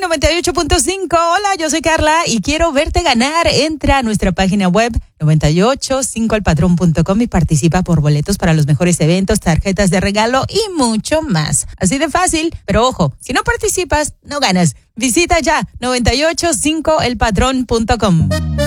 98.5. Hola, yo soy Carla y quiero verte ganar. Entra a nuestra página web 985elpatrón.com y participa por boletos para los mejores eventos, tarjetas de regalo y mucho más. Así de fácil, pero ojo, si no participas, no ganas. Visita ya 985elpatrón.com.